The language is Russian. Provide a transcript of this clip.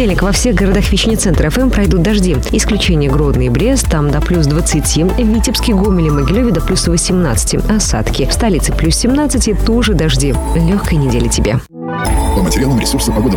понедельник во всех городах Вещани-центра ФМ пройдут дожди. Исключение Гродно и Брест, там до плюс 20. В Витебске, Гомеле, Могилеве до плюс 18. Осадки. В столице плюс 17, тоже дожди. Легкой недели тебе. По материалам ресурса «Погода».